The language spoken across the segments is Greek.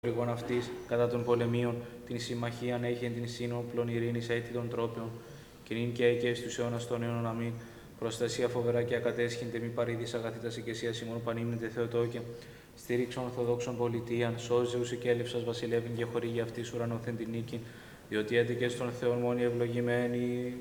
έργων αυτής, κατά των πολεμίων, την συμμαχίαν έχει εν την σύνοπλων ειρήνης έτη των τρόπεων, και νυν και αίκαιες τους αιώνας των αιώνων αμήν. Προστασία φοβερά και ακατέσχυνται, μη παρήδης αγαθήτας οικεσίας ημών πανύμνητε Θεοτόκε, στήριξον ορθοδόξων πολιτείαν, σώζεους και έλευσας βασιλεύειν και χορήγη αυτής ουρανόθεν την νίκη, διότι έτεκες των Θεών μόνοι ευλογημένοι.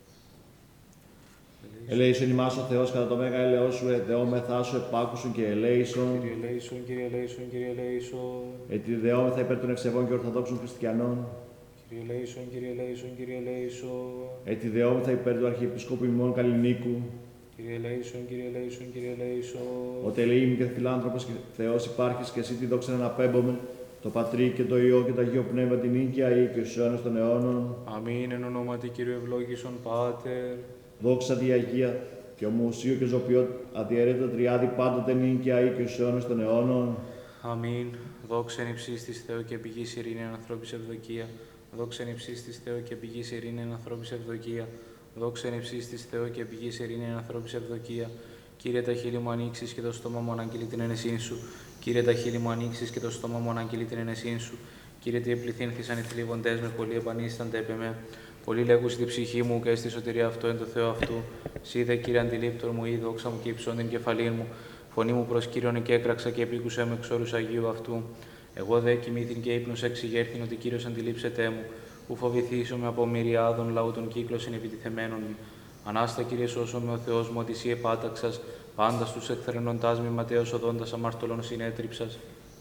Ελέησον ημάς ο Θεός κατά το μέγα έλεος σου, εδεόμεθά σου, επάκουσον και ελέησον. Κύριε ελέησον, Κύριε ελέησον, Κύριε ελέησον. Ετιδεόμεθα υπέρ των ευσεβών και ορθοδόξων χριστιανών. Κύριε ελέησον, Κύριε ελέησον, Κύριε ελέησον. Ετιδεόμεθα υπέρ του Αρχιεπισκόπου ημών Καλλινίκου. Κύριε ελέησον, Κύριε ελέησον, Κύριε ελέησον. Ότι ελεήμη και φιλάνθρωπος και Θεός υπάρχεις και εσύ τη δόξα να αναπέμπομαι, το Πατρί και το Υιό και το Αγίο Πνεύμα την νίκαια ή και στους αιώνας των αιώνων. Αμήν εν ονόματι Κύριου ευλόγησον Πάτερ. Δόξα τη Αγία και ομοουσίου και ζωπιό αδιαιρέτω τριάδι πάντοτε νίκαια ή και στους αιώνας των αιώνων. Αμήν. Δόξα εν υψίστης της Θεού και πηγής ειρήνη εν ανθρώπης ευδοκία. Δόξα εν υψίστης της Θεού και πηγής ειρήνη εν ανθρώπης ευδοκία. Δόξα εν υψίστης της Θεού και πηγής ειρήνη εν ανθρώπης ευδοκία. Κύριε, τα χείλη μου ανοίξεις και το στόμα μου αναγγείλει την ενεσύν σου. Κύριε, τα χείλη μου ανοίξεις και το στόμα μου αναγγείλει την ενεσύν σου. Κύριε, τι επληθύνθησαν οι θλίβοντές με, πολλοί επανίστανται επ' εμέ. Πολλοί λέγουσι τη ψυχή μου και στη σωτηρία αυτό εν το Θεό αυτού. Σίδε, Κύριε, αντιλήπτορ μου, ή δόξα μου και υψών την κεφαλή μου. Φωνή μου προς Κύριον και έκραξα και επίκουσα με εξ όρους Αγίου αυτού. Εγώ δε κοιμήθην και ύπνος εξηγέρθην ότι Κύριος αντιλήψετέ μου. Ου φοβηθήσομαι από μυριάδων λαού των κύκλωσιν επιτιθεμένων μου. Ανάστα, Κύριε, σώσον με ο Θεός μου, ότι εσύ επάταξας, πάντα στους εκθρενοντάς μη ματέως οδόντας αμαρτωλών συνέτριψας.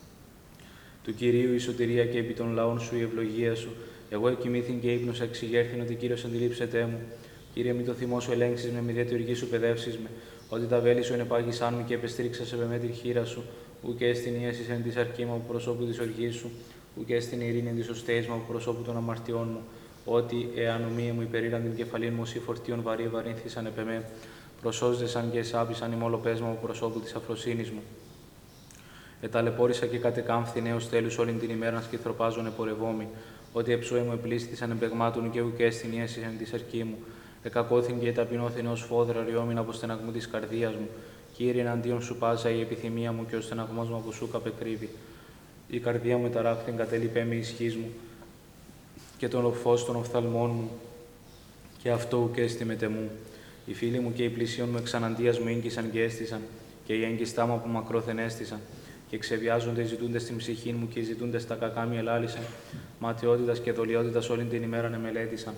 Του Κυρίου η σωτηρία και επί των λαών σου η ευλογία σου. Εγώ εκοιμήθην και ύπνος εξηγέρθην ότι Κύριος αντιλήψετέ μου. Κύριε, μη το θυμό σου ελέγξεις με, μη δε τη οργή σου παιδεύσεις με. Ότι τα βέλη σου ενεπάγησαν μου και επεστρίξας επ' εμέ τη χείρα σου. Ου και στην ίεσης εν της αρκή μου από προσώπου της οργής σου. Ου και στην ειρήνη εν της οστέης μου από προσώπου των αμαρτιών μου. Ότι εάν ομοία μου υπερήραν την κεφαλή μου, όσοι φορτίων βαρύ βαρύνθησαν επ' εμέ. Προσώζεσαν και εσάπησαν οι μολοπές μου από προσώπου της αφροσύνης μου. Εταλαιπώρησα και κατεκάμφθη έως τέλους όλην την ημέρα σκυθροπάζων επορευόμη. Ότι εψώοι μου επλήστησαν εμπεγμάτων και ουκέ στην ίεση εν της αρκή μου. Εκακώθην και ταπεινώθην ως φόδρα ριόμην από στεναγμού της καρδίας μου. Κύριε, εναντίον σου πάσα η επιθυμία μου και ο στεναγμός μου από σου καπεκρύβει. Η καρδία μου εταράχθην κατέλειπε με ισχύς μου και τον φως των οφθαλμών μου, και αυτό ουκέ στη μετεμού. Οι φίλοι μου και οι πλησίον μου εξαναντίας μου ίγκυσαν και έστησαν, και οι έγκυστά μου από μακρόθεν έστησαν. Και ξεβιάζονται, ζητούνται στην ψυχή μου και ζητούνται στα κακά μη ελάλησαν. Ματαιότητας και δολιότητας όλην την ημέραν εμελέτησαν.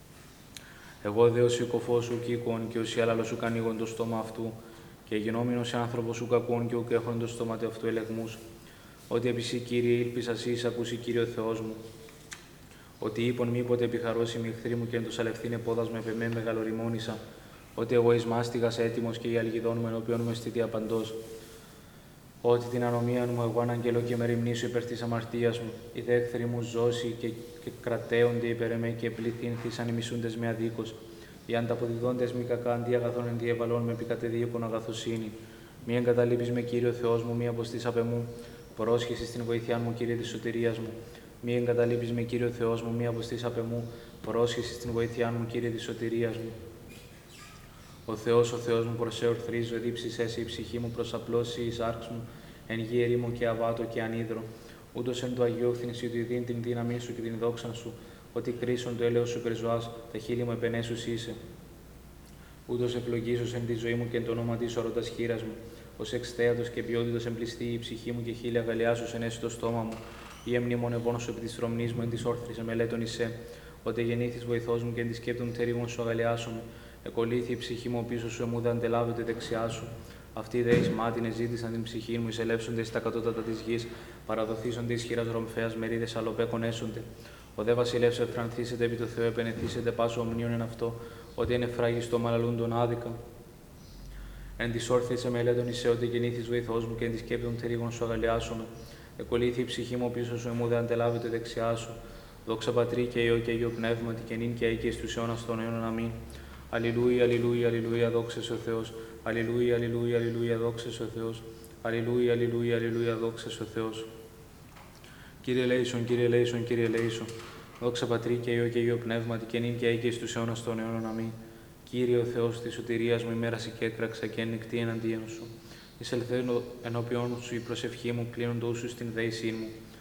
Εγώ δε ως οικοφός σου κήκον και ως άλλαλος σου κανίγον το στόμα αυτού, και γινόμενος άνθρωπος σου κακόν και ουκ έχον το στόμα του αυτού ελεγμούς. Ότι επί σοι, Κύριε, ήλπισα εις ακούσει Κύριο Θεός μου. Ότι είπον μήποτε επιχαρώσει μη εχθρή μου και εν το σαλευθύνε πόδας με επ' εμέ μεγαλοριμόνησα. Ότι εγώ εις μάστιγας έτοιμος και η αλγιδόν μου ενώπιον μου αισθητή απαντός. Ότι την ανομία μου εγώ αναγγελώ και με ρημνήσω υπέρ της αμαρτίας μου. Οι δε εχθροί μου ζώσει και κρατέονται υπέρ εμέ και πληθύνθησαν οι μισούντες με αδίκως. Οι ανταποδιδόντες μη κακά αντί αγαθών εν διεβαλών με επικατεδίωκον αγαθοσύνη. Μη εγκαταλείπεις με, Κύριο Θεός μου, μη αποστείς απ' εμού. Πρόσχεσαι στην βοήθειά μου, Κύριε της σωτηρίας μου. Μη εγκαταλείπεις με, Κύριο Θεός μου, μη αποστείς απ' εμού. Πρόσχεσαι στην βοήθειά μου, Κύριε της σωτηρίας μου. Ο Θεός μου προσεορθρίζω, εδίψεις έσαι η ψυχή μου, προσαπλώσει η σάρξ μου, εν γη ερήμο και αβάτο και ανίδρο. Ούτως εν το αγιόχθηνες ότι δίνει την δύναμή σου και την δόξαν σου, ότι κρίσον το έλεος σου υπερζωάς, τα χείλη μου επενέσους είσαι. Ούτως ευλογήσος εν τη ζωή μου και εν το όνομα της ορώτας χείρας μου, ως εξθέατος και ποιότητος εμπληστεί η ψυχή μου και χείλη αγαλιάσους εν έσυ το στόμα μου, ή εμνημονευόν σου επί της φρομνής μου εν της όρθρης εμελέτων εισέ, ότι γεννήθης βοηθός μου και εν της σκέπτων τερίγων σου αγαλιάσομαι. Εκολύθη η ψυχή μου πίσω σου, εμούδα αντελάβεται δεξιά σου. Αυτοί δε εις μάτιν εζήτησαν την ψυχή μου, εισελεύσονται στα κατώτατα της γης, παραδοθήσονται ισχυράς ρομφέας μερίδες αλλοπέκον έσονται. Ο δε βασιλεύς ευφρανθήσεται επί το Θεό, επενεθήσεται πάσο ομνίων εν αυτό, ότι είναι φράγιστο μαλαλούν τον άδικα. Εν της όρθης εμελέτων εισέ, ότι γεννήθης βοηθός μου και εν της σκέπτων τερίγων σου αγαλιάσομαι. Εκολύθη η ψυχή μου πίσω σου, εμούδα αντελάβεται δεξιά σου. Δόξα Πατρί και Υιό και Αγίο Πνεύματι και νυν και αεί και στους αιώνας των αιώνων. Αμήν. Αλληλούια, αλληλούια, αλληλούια, δόξα σε ο Θεός. Αλληλούια, αλληλούια, αλληλούια, δόξα σε ο Θεός. Αλληλούια, αλληλούια, αλληλούια, δόξα σε ο Θεός. Κύριε ελέησον, Κύριε ελέησον, Κύριε ελέησον. Δόξα Πατρί και Υιό και Αγίο Πνεύματι και νυν και αεί και στους αιώνας των αιώνων. Αμήν. Κύριε ο Θεός της σωτηρίας μου, ημέρασε και έκραξα και ανοιχτή εναντίον σου. Εισελθέν ενώπιον σου η προσευχή μου, κλείνοντό σου στην δέησή μου.